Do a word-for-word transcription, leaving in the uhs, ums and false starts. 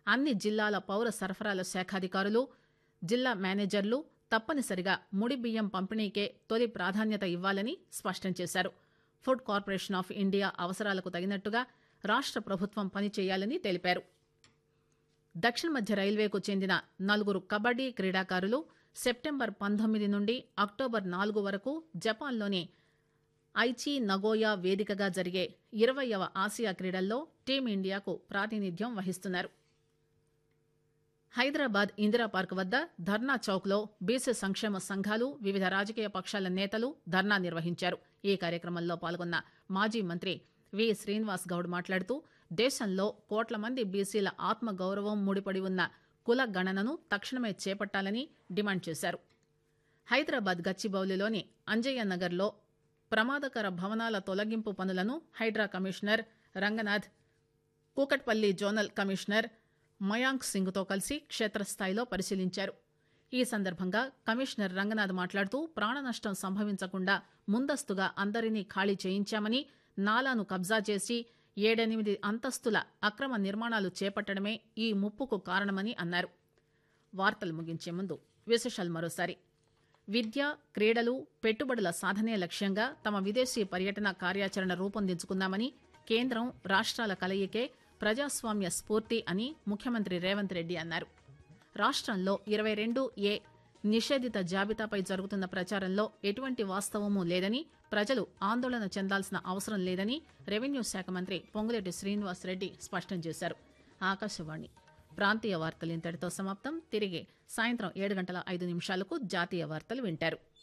అన్ని జిల్లాల పౌర సరఫరాల శాఖాధికారులు జిల్లా మేనేజర్లు తప్పనిసరిగా ముడి బియ్యం పంపిణీకే తొలి ప్రాధాన్యత ఇవ్వాలని స్పష్టం చేశారు. ఫుడ్ కార్పొరేషన్ ఆఫ్ ఇండియా అవసరాలకు తగినట్టుగా రాష్ట ప్రభుత్వం పనిచేయాలని తెలిపారు. దక్షిణ మధ్య రైల్వేకు చెందిన నలుగురు కబడ్డీ క్రీడాకారులు సెప్టెంబర్ పంతొమ్మిది నుండి అక్టోబర్ నాలుగు వరకు జపాన్లోని ఐచి నగోయా వేదికగా జరిగే ఇరవయవ ఆసియా క్రీడల్లో టీమిండియాకు ప్రాతినిధ్యం వహిస్తున్నారు. హైదరాబాద్ ఇందిరా పార్క్ వద్ద ధర్నా చౌక్లో బీసీ సంక్షేమ సంఘాలు వివిధ రాజకీయ పక్షాల నేతలు ధర్నా నిర్వహించారు. ఈ కార్యక్రమంలో పాల్గొన్న మాజీ మంత్రి వి శ్రీనివాస్ గౌడ్ మాట్లాడుతూ దేశంలో కోట్ల మంది బీసీల ఆత్మగౌరవం ముడిపడి ఉన్న కుల గణనను తక్షణమే చేపట్టాలని డిమాండ్ చేశారు. హైదరాబాద్ గచ్చిబౌలిలోని అంజయ్య నగర్లో ప్రమాదకర భవనాల తొలగింపు పనులను Hydraa commissioner Ranganath, Kukatpally zonal commissioner Mayank సింగ్తో కలిసి క్షేత్రస్థాయిలో పరిశీలించారు. ఈ సందర్భంగా కమిషనర్ రంగనాథ్ మాట్లాడుతూ ప్రాణనష్టం సంభవించకుండా ముందస్తుగా అందరినీ ఖాళీ చేయించామని, నాలాను కబ్జా చేసి ఏడెనిమిది అంతస్తుల అక్రమ నిర్మాణాలు చేపట్టడమే ఈ ముప్పుకు కారణమని అన్నారు. వార్తలు ముగించే ముందు విశేషాలు మరోసారి. విద్య, క్రీడలు, పెట్టుబడుల సాధనే లక్ష్యంగా తమ విదేశీ పర్యటన కార్యాచరణ రూపొందించుకున్నామని, కేంద్రం రాష్ట్రాల కలయికే ప్రజాస్వామ్య స్ఫూర్తి అని ముఖ్యమంత్రి రేవంత్ రెడ్డి అన్నారు. రాష్ట్రంలో ఇరవై రెండు ఏ నిషేధిత జాబితాపై జరుగుతున్న ప్రచారంలో ఎటువంటి వాస్తవమూ లేదని, ప్రజలు ఆందోళన చెందాల్సిన అవసరం లేదని రెవెన్యూ శాఖ మంత్రి పొంగులేటి శ్రీనివాసరెడ్డి స్పష్టం చేశారు. ఆకాశవాణి ప్రాంతీయ వార్తలు ఇంతటితో సమాప్తం. తిరిగి సాయంత్రం ఏడు గంటల ఐదు నిమిషాలకు జాతీయ వార్తలు వింటారు.